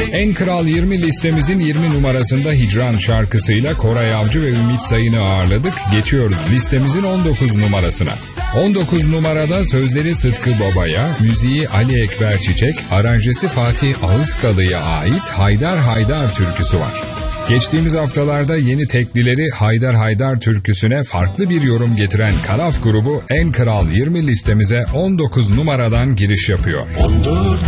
En Kral 20 listemizin 20 numarasında Hicran şarkısıyla Koray Avcı ve Ümit Sayın'ı ağırladık. Geçiyoruz listemizin 19 numarasına. 19 numarada sözleri Sıtkı Baba'ya, müziği Ali Ekber Çiçek, aranjesi Fatih Ağızkalı'ya ait Haydar Haydar türküsü var. Geçtiğimiz haftalarda yeni teklileri Haydar Haydar türküsüne farklı bir yorum getiren Kalaf grubu En Kral 20 listemize 19 numaradan giriş yapıyor. 14